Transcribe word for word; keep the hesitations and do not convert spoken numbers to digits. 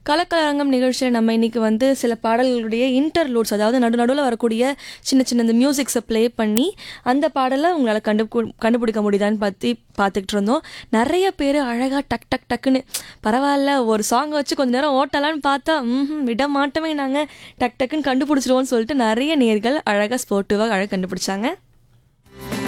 கலக்கலரங்கம் நிகழ்ச்சியில் நம்ம இன்னைக்கு வந்து சில பாடல்களுடைய இன்டர்லூட்ஸ், அதாவது நடு நடுவில் வரக்கூடிய சின்ன சின்ன இந்த மியூசிக்ஸை ப்ளே பண்ணி அந்த பாடலை உங்களால் கண்டு கண்டுபிடிக்க முடியுதான்னு பற்றி பார்த்துக்கிட்டு இருந்தோம். நிறைய பேர் அழகாக டக் டக் டக்குன்னு பரவாயில்ல ஒரு சாங்கை வச்சு கொஞ்ச நேரம் ஓட்டலான்னு பார்த்தா ம் விட மாட்டோமே நாங்கள் டக் டக்குன்னு கண்டுபிடிச்சிருவோம்னு சொல்லிட்டு நிறைய நேர்கள் அழகாக ஸ்போர்ட்டிவாக அழகாக கண்டுபிடிச்சாங்க.